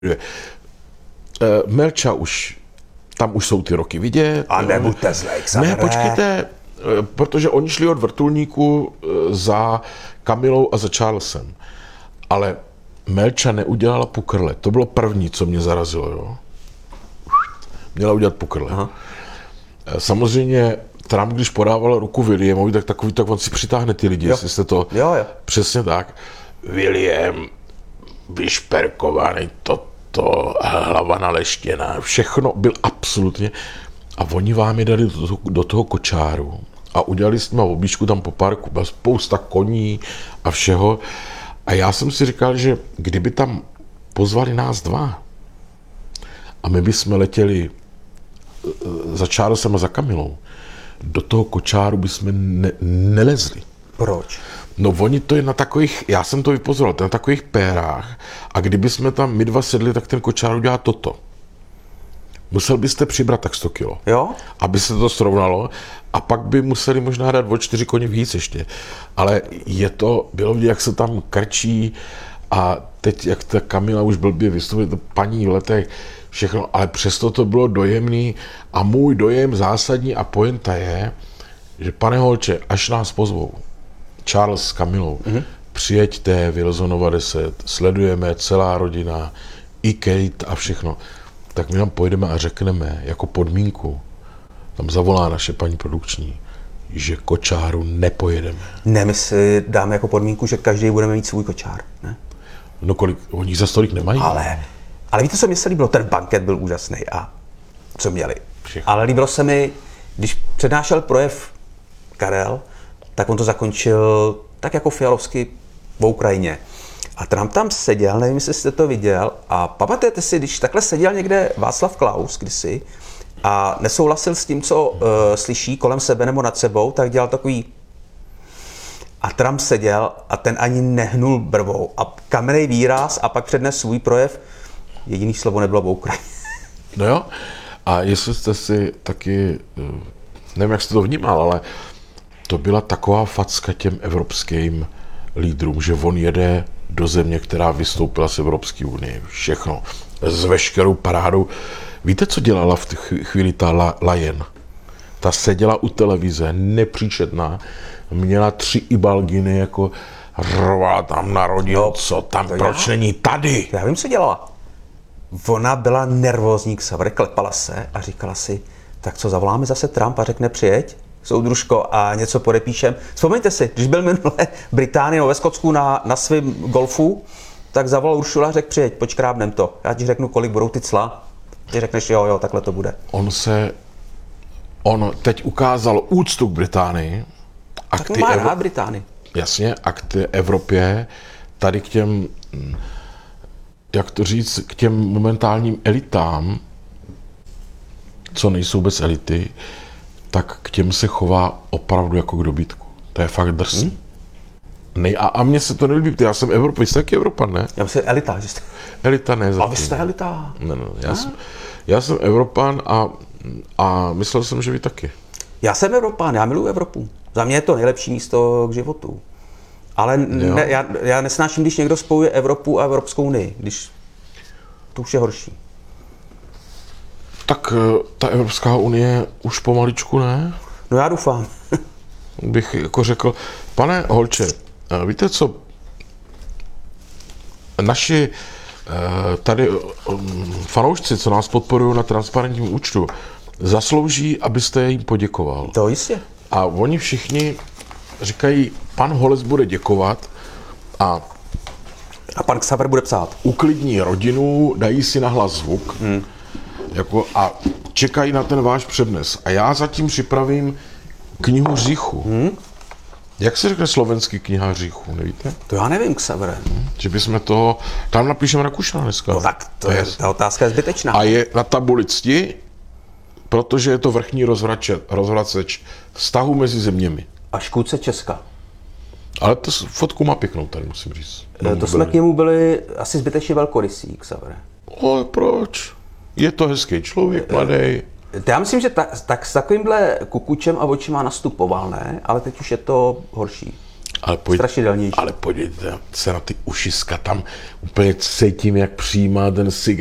Melča tam už jsou ty roky vidět. A nebuďte zlej, Xavere. Ne, počkejte, protože oni šli od vrtulníku za Kamilou a za Charlesem. Ale Melča neudělala pukrle. To bylo první, co mě zarazilo. Jo? Měla udělat pukrle. Aha. Samozřejmě Trump, když podával ruku Williamovi, tak on si přitáhne ty lidi, jestli jste to... Jo. Přesně tak. William, vyšperkovaný, to hlava naleštěná, všechno byl absolutně... A oni vám je dali do toho kočáru a udělali s nima objížďku tam po parku, byla spousta koní a všeho. A já jsem si říkal, že kdyby tam pozvali nás dva a my bychom letěli za Charlesem a za Kamilou, do toho kočáru bychom nelezli. Proč? No oni to je na takových, já jsem to vypozoroval, to je na takových pérách a kdyby jsme tam my dva sedli, tak ten kočár udělá toto. Musel byste přibrat tak 100 kilo, jo? Aby se to srovnalo a pak by museli možná dát o 4 koně víc ještě. Ale bylo vidět, jak se tam krčí a teď, jak ta Kamila už blbě vystupuje, to paní v letech, všechno, ale přesto to bylo dojemný a můj dojem zásadní a pointa je, že pane Holče, až nás pozvou, Charles s Kamilou, přijeďte, Wilsonova 10, sledujeme celá rodina, i Kate a všechno, tak my tam pojedeme a řekneme jako podmínku, tam zavolá naše paní produkční, že kočáru nepojedeme. Ne, my si dáme jako podmínku, že každý budeme mít svůj kočár, ne? No kolik, oni za stolik nemají. Ale víte, co mi se líbilo? Ten banket byl úžasný a co měli. Všechno. Ale líbilo se mi, když přednášel projev Karel, tak on to zakončil tak jako Fialovsky v Ukrajině. A Trump tam seděl, nevím, jestli jste to viděl, a pamatujete si, když takhle seděl někde Václav Klaus kdysi a nesouhlasil s tím, co slyší kolem sebe nebo nad sebou, tak dělal takový... A Trump seděl a ten ani nehnul brvou a kamenný výraz a pak přednes svůj projev. Jediný slovo nebylo v Ukrajině. No jo, a jestli jste si taky, nevím, jak jste to vnímal, ale to byla taková facka těm evropským lídrům, že on jede do země, která vystoupila z Evropské unie. Všechno. S veškerou parádou. Víte, co dělala v té chvíli ta Lajen? Ta seděla u televize, nepříčetná, měla 3 ibalginy, jako rvala tam na rodinu, co tam, proč není tady? Já vím, co dělala. Ona byla nervózní, Xavere, klepala se a říkala si, tak co, zavoláme zase Trump a řekne přijeď, soudružko, a něco podepíšem. Vzpomeňte si, když byl minule Británii ve Skotsku na svém golfu, tak zavolal Uršula a řekl přijeď, počkrábnem to. Já ti řeknu, kolik budou ty cla. Ty řekneš jo, takhle to bude. On teď ukázal úctu k Británii. A tak má rád Británii. Jasně, a k té Evropě, tady k těm, jak to říct, k těm momentálním elitám, co nejsou bez elity, tak k těm se chová opravdu jako k dobytku. To je fakt drsný. A mně se to nelíbí, já jsem Evropan, jste taky Evropan, ne? Já myslím elita, že jste... Elita ne, zatím. A vy jste elita. Ne, já jsem Evropan a myslel jsem, že vy taky. Já jsem Evropán, já miluji Evropu. Za mě je to nejlepší místo k životu. Ale já nesnáším, když někdo spojuje Evropu a Evropskou unii, když to už je horší. Tak ta Evropská unie už pomaličku ne? No já doufám. Bych jako řekl, pane Holče, víte co, naši tady fanoušci, co nás podporují na transparentním účtu, zaslouží, abyste jim poděkoval. To jistě. A oni všichni říkají, pan Holec bude děkovat a pan Xaver bude psát. Uklidní rodinu, dají si nahlas zvuk a čekají na ten váš přednes. A já zatím připravím knihu hříchu. Jak se řekne slovenský kniha hříchu, nevíte? To já nevím, Xavere. Že bychom toho, tam napíšeme Rakušana dneska. No tak ta otázka je zbytečná. A je na tabuli cti, protože je to vrchní rozvraceč vztahu mezi zeměmi. A škůdce Česka. Ale to fotku má pěknou tady, musím říct. To jsme k němu byli asi zbytečně velkorysí, Xavere. Ale proč? Je to hezký člověk, mladý. Já myslím, že tak s takovýmhle kukučem a očima nastupoval, ne? Ale teď už je to horší. Strašidelnější. Ale podívejte se na ty ušiska, tam úplně cítím, jak přijímá ten